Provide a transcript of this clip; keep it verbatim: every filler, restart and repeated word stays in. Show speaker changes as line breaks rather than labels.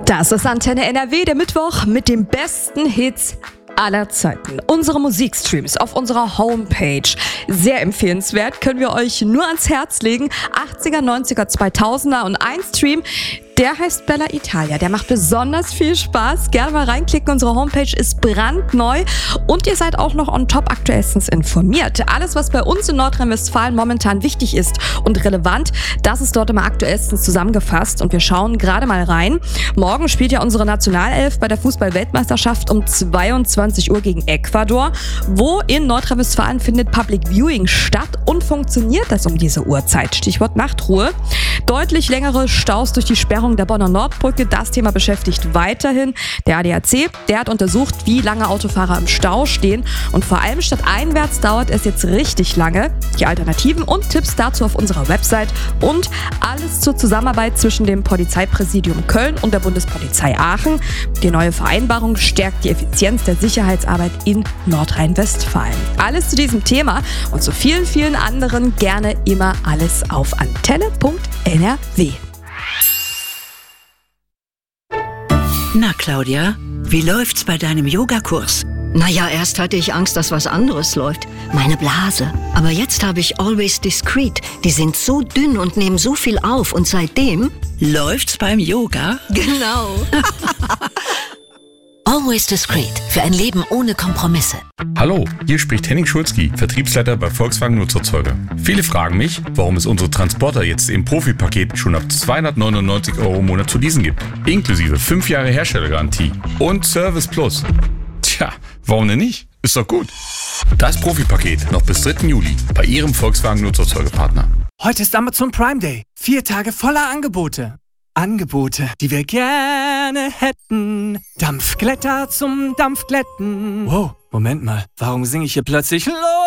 Das ist Antenne N R W, der Mittwoch mit den besten Hits aller Zeiten. Unsere Musikstreams auf unserer Homepage. Sehr empfehlenswert, können wir euch nur ans Herz legen. achtziger, neunziger, zweitausender und ein Stream, der heißt Bella Italia. Der macht besonders viel Spaß. Gerne mal reinklicken. Unsere Homepage ist brandneu und ihr seid auch noch on top aktuellstens informiert. Alles, was bei uns in Nordrhein-Westfalen momentan wichtig ist und relevant, das ist dort immer aktuellstens zusammengefasst und wir schauen gerade mal rein. Morgen spielt ja unsere Nationalelf bei der Fußball-Weltmeisterschaft um zweiundzwanzig Uhr gegen Ecuador. Wo in Nordrhein-Westfalen findet Public Viewing statt und funktioniert das um diese Uhrzeit? Stichwort Nachtruhe. Deutlich längere Staus durch die Sperrung der Bonner Nordbrücke. Das Thema beschäftigt weiterhin der A D A C. Der hat untersucht, wie lange Autofahrer im Stau stehen. Und vor allem stadteinwärts dauert es jetzt richtig lange. Die Alternativen und Tipps dazu auf unserer Website. Und alles zur Zusammenarbeit zwischen dem Polizeipräsidium Köln und der Bundespolizei Aachen. Die neue Vereinbarung stärkt die Effizienz der Sicherheitsarbeit in Nordrhein-Westfalen. Alles zu diesem Thema und zu vielen, vielen anderen gerne immer alles auf antenne punkt n r w.
Na, Claudia, wie läuft's bei deinem Yogakurs?
Naja, erst hatte ich Angst, dass was anderes läuft. Meine Blase. Aber jetzt habe ich Always Discreet. Die sind so dünn und nehmen so viel auf. Und seitdem...
Läuft's beim Yoga?
Genau.
Always Discreet. Für ein Leben ohne Kompromisse.
Hallo, hier spricht Henning Schulzki, Vertriebsleiter bei Volkswagen Nutzerzeuger. Viele fragen mich, warum es unsere Transporter jetzt im Profi-Paket schon ab zweihundertneunundneunzig Euro im Monat zu leasen gibt. Inklusive fünf Jahre Herstellergarantie und Service Plus. Tja, warum denn nicht? Ist doch gut. Das Profi-Paket noch bis dritten Juli bei Ihrem Volkswagen Nutzerzeugerpartner.
Heute ist Amazon Prime Day. Vier Tage voller Angebote. Angebote, die wir gerne hätten. Dampfglätter zum Dampfglätten. Wow, Moment mal. Warum singe ich hier plötzlich Los?